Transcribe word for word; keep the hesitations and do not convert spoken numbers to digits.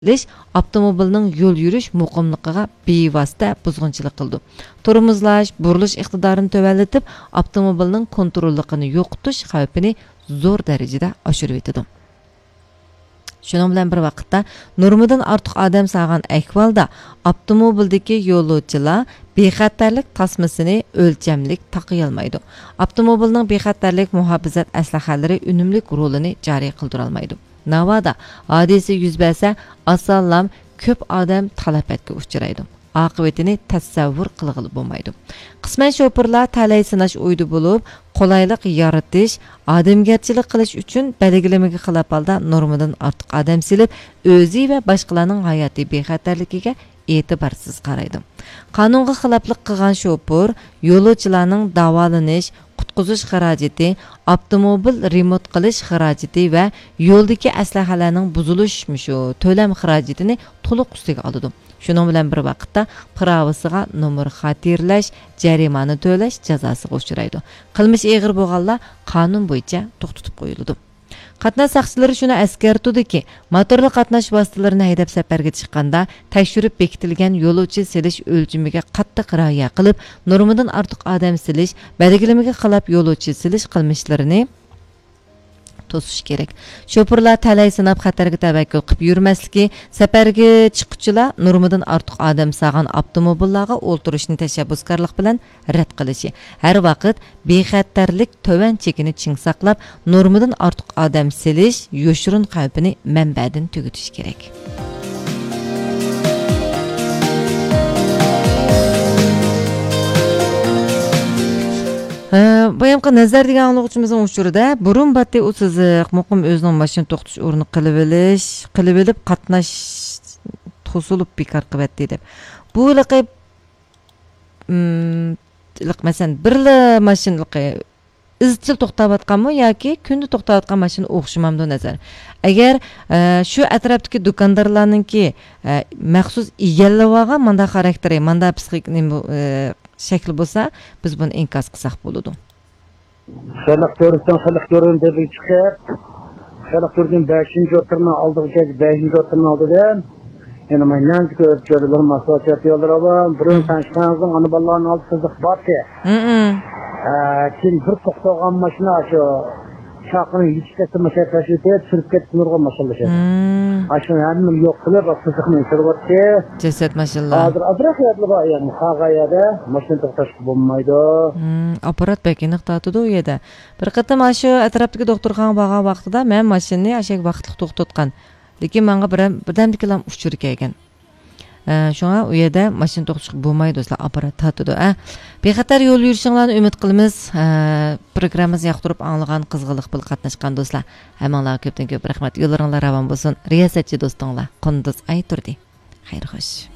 Lish avtomobilning yo'l yurish muqimligiga bevosita buzg'unchilik qildi. Tormozlash, burilish iqtidorini tuvallatib, avtomobilning kontrolligini yo'qotish xavfini zo'r darajada oshirib etdi. Shuning bilan bir vaqtda normadan ortiq odam sog'an ahvolda avtomobildagi yo'lovchilar bexatarlik tasmasini o'lchamlik taqay olmaydi. Avtomobilning bexatarlik muhofazat aslahalari unumli rolini joriy qildira olmaydi. Navada hodisa yuz bersa, asallam ko'p odam talafotga uchraydi. Oqibatini tasavvur qilg'ili bo'lmaydi. Qisman shoferlar talay sinash o'ydi bo'lib, qulaylik yaratish, odamgarchilik qilish uchun belgilamaga xilaf holda normadan ortiq odam silib, o'zi va boshqalarning hayotiy bexatarligiga e'tiborsiz qaraydi. Qonunga xiloflik qilgan shofer yo'lovchilarning davolanish, qutqizish xarajati, avtomobil remont qilish xarajati va yo'ldagi aslahalarning buzilishi shu to'lam xarajatini to'liq ustiga oladi. Shuning bilan bir vaqtda pravosiga nomer xatirlash, jarimani to'lash jazosiga uchraydi. Qilmish og'ir bo'lganlar qonun bo'yicha to'xtatib qo'yiladi. Qatnash saqchilari shuni eskartudiki, motorli qatnash vositalarini haydab safarga chiqqanda tekshirib bekitilgan yo'lovchi silish o'lchamiga qattiq rioya qilib, normadan ortiq odam silish, belgilamaga xilaf yo'lovchi silish qilmishlarini to'sish kerak. Shoferlar talay sinab xatarga tavakkul qilib yurmasligi, safarga chiquvchilar normadan ortiq odam sog'an avtomobillarga o'ltirishni tashabbuskorlik bilan rad qilishi. Har vaqt bexatarlik tovan chekini ching saqlab, normadan ortiq odam silish yo'shirin xavfini manbadan tugutish kerak. Bayamqa nazar degan anglag'uchimizning uchurida burun batti u siziq muqim o'zining mashina to'xtash o'rni qilib olish, qilib olib qatnash to'silib bekor qilibdi deb. Bu liqib liq masalan birla mashinalqi izchil to'xtayotganmi yoki kunda to'xtayotgan mashina o'xshamamdi nazar. Agar shu atrofdagi do'kondorlarningki maxsus egallab olgan manda xarakteri, manda psixik shakli bo'lsa, biz buni inkos qilsak bo'ladi. Xalq ko'rsin, xalq ko'rin deb chiqib, xalq ko'rgan beshinchi o'tirma oldiga beshinchi o'tirma oldidan yana mendan ko'rchilar maslahat yo'llaram, biron tanishganimizning ana bolalarning oldi qiziq bordi. Mhm. Kim bir to'xtagan mashina shu chaqini yechkasi mashina tashib surib ketib nurgan mashinalar. Ashun hamma yo'q qilib, qiziqni suribdi. Jasad mashallah. Hozir atrofiyatli bor, ya'ni qag'ayada mashina to'xtash bo'lmaydi. Apparat bekini to'xtatadi u yerda. Bir qatam shu atrofdagi doktorxona bo'lgan vaqtida men mashinani ashak vaqtli to'xtatgan. Lekin menga birdamdikilam uchur kelgan. Shunga u yerda mashina to'xtatish bo'lmaydi, do'stlar, apparat tatidi. Bexatar yo'l yurishinglarni umid qilamiz. Programmamizni yoqtirib anglagan, qizg'inlik bilan qatnashgan do'stlar, hammalarga ko'pdan ko'p rahmat. Yo'llaringlar ravon bo'lsin. Riyosatchi do'stinglar Qunduz Ayturdi. Xayr xo'sh.